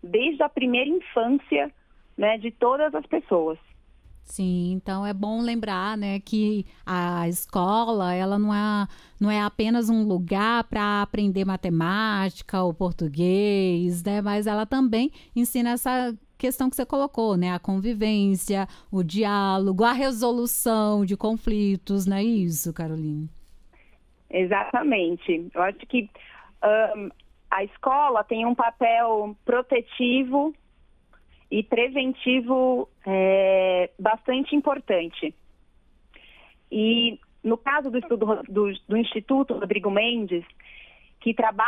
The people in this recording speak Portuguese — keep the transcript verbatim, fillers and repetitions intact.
desde a primeira infância, né, de todas as pessoas. Sim, então é bom lembrar, né, que a escola, ela não é, não é apenas um lugar para aprender matemática ou português, né, mas ela também ensina essa questão que você colocou, né, a convivência, o diálogo, a resolução de conflitos, não é isso, Caroline? Exatamente. Eu acho que um, a escola tem um papel protetivo e preventivo é, bastante importante. E no caso do estudo do, do Instituto Rodrigo Mendes, que trabalha